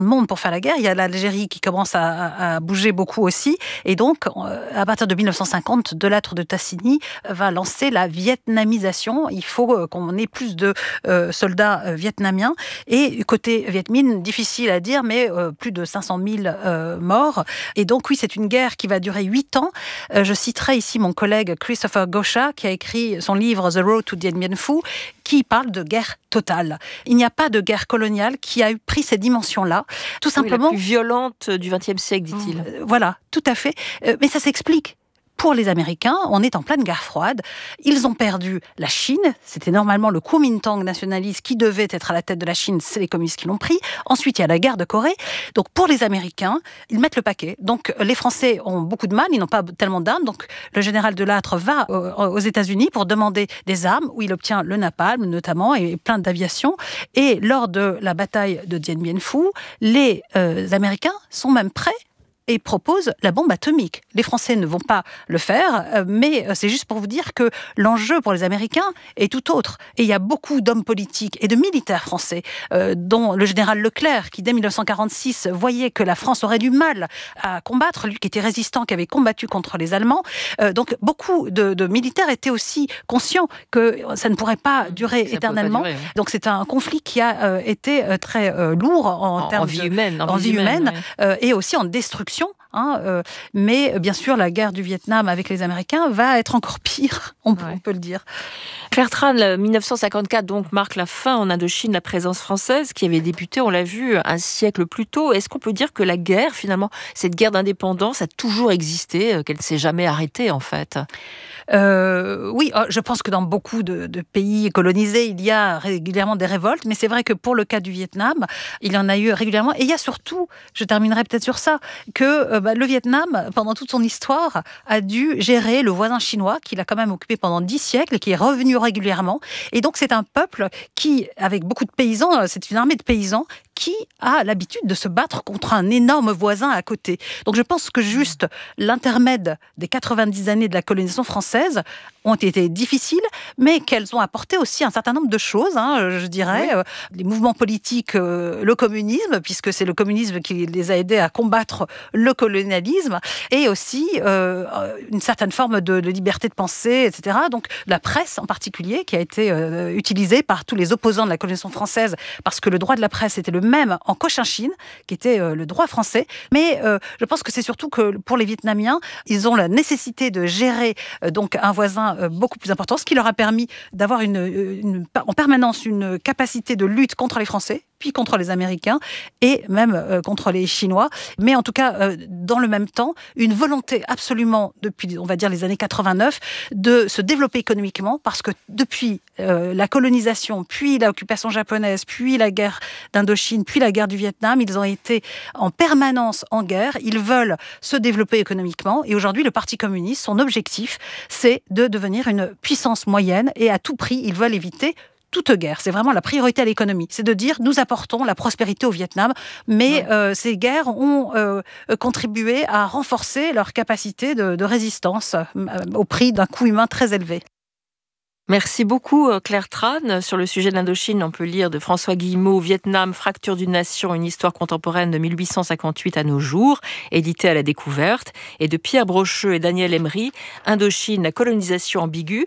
monde pour faire la guerre. Il y a l'Algérie qui commence à bouger beaucoup aussi. Et donc, à partir de 1950, de Lattre de Tassigny va lancer la vietnamisation. Il faut qu'on ait plus de soldats vietnamiens. Et côté Viet Minh, difficile à dire, mais plus de 500 000 morts. Et donc, oui, c'est une guerre qui va durer 8 ans. Je citerai ici mon collègue Christopher Gosha, qui a écrit son livre The Road to Dien Bien Phu, qui parle de guerre totale. Il n'y a pas de guerre coloniale qui a pris ces dimensions-là. Tout simplement. La plus violente du XXe siècle, dit-il. Voilà, tout à fait. Mais ça s'explique. Pour les Américains, on est en pleine guerre froide. Ils ont perdu la Chine. C'était normalement le Kuomintang nationaliste qui devait être à la tête de la Chine. C'est les communistes qui l'ont pris. Ensuite, il y a la guerre de Corée. Donc, pour les Américains, ils mettent le paquet. Donc, les Français ont beaucoup de mal. Ils n'ont pas tellement d'armes. Donc, le général de Lattre va aux États-Unis pour demander des armes, où il obtient le napalm, notamment, et plein d'aviation. Et lors de la bataille de Dien Bien Phu, les Américains sont même prêts et propose la bombe atomique. Les Français ne vont pas le faire, mais c'est juste pour vous dire que l'enjeu pour les Américains est tout autre. Et il y a beaucoup d'hommes politiques et de militaires français, dont le général Leclerc, qui dès 1946 voyait que la France aurait du mal à combattre, lui qui était résistant, qui avait combattu contre les Allemands. Donc beaucoup de militaires étaient aussi conscients que ça ne pourrait pas durer éternellement. Durer, oui. Donc c'est un conflit qui a été très lourd en termes de vie humaine, oui. Et aussi en destruction. Mais bien sûr, la guerre du Vietnam avec les Américains va être encore pire, on peut le dire. Claire Tran, 1954 donc marque la fin en Indochine de la présence française qui avait débuté, on l'a vu, un siècle plus tôt. Est-ce qu'on peut dire que la guerre, finalement, cette guerre d'indépendance a toujours existé, qu'elle ne s'est jamais arrêtée en fait ? Oui, je pense que dans beaucoup de pays colonisés, il y a régulièrement des révoltes, mais c'est vrai que pour le cas du Vietnam, il y en a eu régulièrement. Et il y a surtout, je terminerai peut-être sur ça, que le Vietnam, pendant toute son histoire, a dû gérer le voisin chinois, qu'il a quand même occupé pendant 10 siècles et qui est revenu régulièrement. Et donc c'est un peuple qui, avec beaucoup de paysans, c'est une armée de paysans, qui a l'habitude de se battre contre un énorme voisin à côté. Donc je pense que juste l'intermède des 90 années de la colonisation française ont été difficiles, mais qu'elles ont apporté aussi un certain nombre de choses, je dirais. Oui. Les mouvements politiques, le communisme, puisque c'est le communisme qui les a aidés à combattre le colonialisme, et aussi une certaine forme de liberté de pensée, etc. Donc la presse en particulier, qui a été utilisée par tous les opposants de la colonisation française, parce que le droit de la presse était le même en Cochinchine, qui était le droit français. Mais je pense que c'est surtout que pour les Vietnamiens, ils ont la nécessité de gérer donc un voisin beaucoup plus important, ce qui leur a permis d'avoir en permanence une capacité de lutte contre les Français, puis contre les Américains et même contre les Chinois. Mais en tout cas, dans le même temps, une volonté absolument, depuis, on va dire, les années 89, de se développer économiquement, parce que depuis la colonisation, puis l'occupation japonaise, puis la guerre d'Indochine, puis la guerre du Vietnam, ils ont été en permanence en guerre. Ils veulent se développer économiquement. Et aujourd'hui, le Parti communiste, son objectif, c'est de devenir une puissance moyenne. Et à tout prix, ils veulent éviter toute guerre. C'est vraiment la priorité à l'économie. C'est de dire, nous apportons la prospérité au Vietnam, mais ces guerres ont contribué à renforcer leur capacité de résistance au prix d'un coût humain très élevé. Merci beaucoup Claire Tran. Sur le sujet de l'Indochine, on peut lire de François Guillemot, Vietnam, fracture d'une nation, une histoire contemporaine de 1858 à nos jours, édité à la Découverte, et de Pierre Brocheux et Daniel Emery, Indochine, la colonisation ambiguë,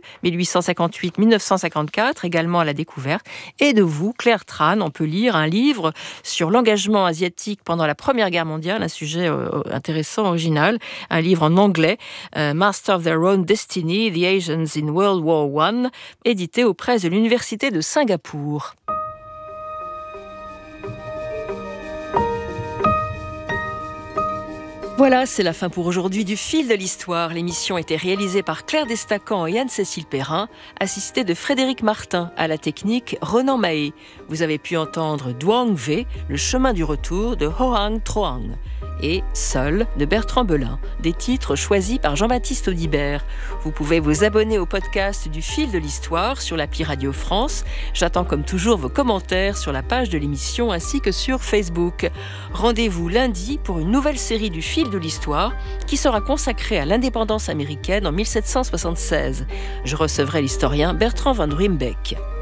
1858-1954, également à la Découverte. Et de vous, Claire Tran, on peut lire un livre sur l'engagement asiatique pendant la Première Guerre mondiale, un sujet intéressant, original, un livre en anglais, Master of Their Own Destiny, The Asians in World War I, édité aux presses de l'Université de Singapour. Voilà, c'est la fin pour aujourd'hui du Fil de l'Histoire. L'émission a été réalisée par Claire Destacan et Anne-Cécile Perrin, assistée de Frédéric Martin, à la technique Renan Mahé. Vous avez pu entendre Duong V, le chemin du retour de Hoang Troang, et Seul de Bertrand Belin, des titres choisis par Jean-Baptiste Audibert. Vous pouvez vous abonner au podcast du Fil de l'Histoire sur l'appli Radio France. J'attends comme toujours vos commentaires sur la page de l'émission ainsi que sur Facebook. Rendez-vous lundi pour une nouvelle série du Fil de l'Histoire qui sera consacrée à l'indépendance américaine en 1776. Je recevrai l'historien Bertrand Van Ruymbeck.